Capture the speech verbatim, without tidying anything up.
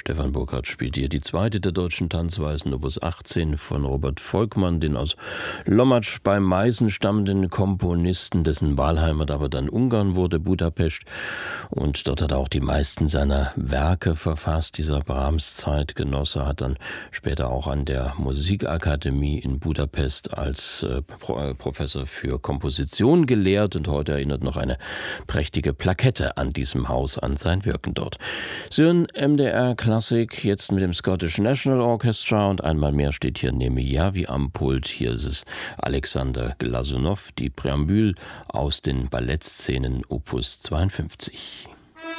Stefan Burkhardt spielt hier die zweite der deutschen Tanzweisen, Opus achtzehn von Robert Volkmann, den aus Lommatzsch bei Meißen stammenden Komponisten, dessen Wahlheimat aber dann Ungarn wurde, Budapest. Und dort hat er auch die meisten seiner Werke verfasst. Dieser Brahms-Zeitgenosse hat dann später auch an der Musikakademie in Budapest als äh, Pro, äh, Professor für Komposition gelehrt und heute erinnert noch eine prächtige Plakette an diesem Haus an sein Wirken dort. Sie hören M D R Klassik jetzt mit dem Scottish National Orchestra und einmal mehr steht hier Nemejavi am Pult. Hier ist es Alexander Glasunow, die Präambel aus den Ballettszenen Opus zweiundfünfzig.